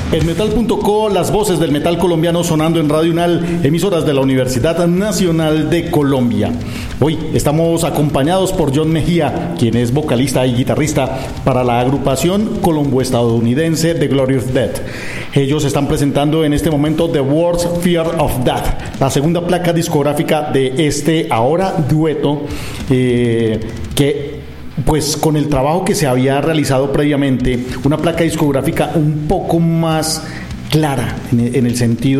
En Metal.co, las voces del metal colombiano sonando en Radio UNAL, emisoras de la Universidad Nacional de Colombia. Hoy estamos acompañados por John Mejía, quien es vocalista y guitarrista para la agrupación colombo-estadounidense The Glorious Dead. Ellos están presentando en este momento The World's Fear of Death, la segunda placa discográfica de este ahora dueto, que pues con el trabajo que se había realizado previamente, una placa discográfica un poco más clara en el sentido